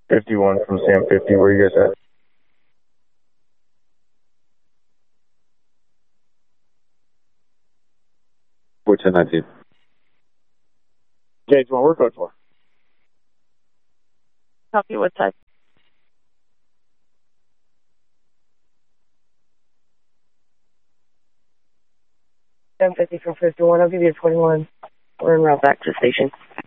51 from Sam 50. Where you guys at? What's 1019? James, what we're code for? Copy, what side? Sam 50 from 51. I'll give you a 21. We're en route back to the station.